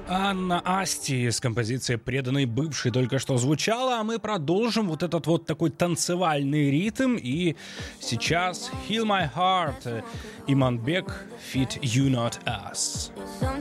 Анна Асти с композицией «Преданный бывший» только что звучала, а мы продолжим вот этот вот такой танцевальный ритм. И сейчас «Heal My Heart» Иманбек feat. You Not Us.